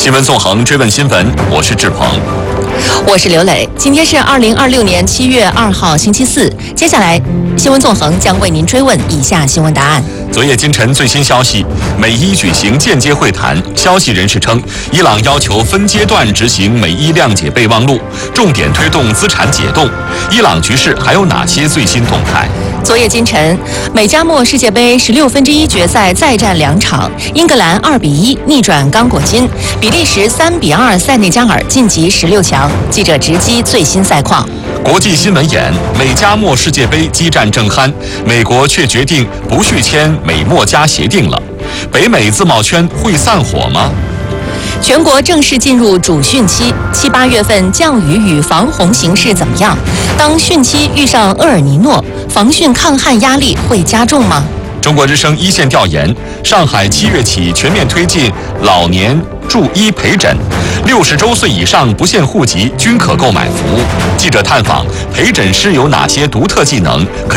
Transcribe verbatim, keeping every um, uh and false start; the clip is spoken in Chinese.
新闻纵横，追问新闻，我是志鹏， 我是刘磊。今天是二零二六年七月二号，星期四。接下来，新闻纵横将为您追问以下新闻答案。 昨夜今晨最新消息，美伊举行间接会谈。消息人士称，伊朗要求分阶段执行美伊谅解备忘录，重点推动资产解冻。伊朗局势还有哪些最新动态？ 昨夜今晨，美加墨世界杯十六分之一决赛再战两场，英格兰二比一逆转刚果金，比利时三比二塞内加尔晋级十六强。记者直击最新赛况。 国际新闻眼：美加墨世界杯激战正酣，美国却决定不续签美墨加协定了。北美自贸圈会散伙吗？ 全国正式进入主汛期，七八月份降雨与防洪形势怎么样？当汛期遇上厄尔尼诺，防汛抗旱压力会加重吗？ 中国之声一线调研：上海七月起全面推进老年助医陪诊，六十周岁以上不限户籍均可购买服务。记者探访陪诊师有哪些独特技能？可以